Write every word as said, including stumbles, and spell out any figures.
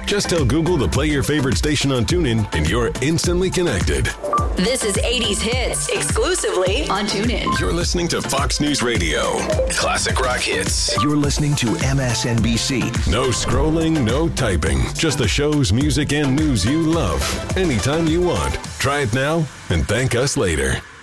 Just tell Google to play your favorite station on TuneIn and you're instantly connected. This is eighties Hits, exclusively on TuneIn. You're listening to Fox News Radio. Classic rock hits. You're listening to M S N B C. No scrolling, no typing. Just the shows, music, and news you love. Anytime you want. Try it now and thank us later.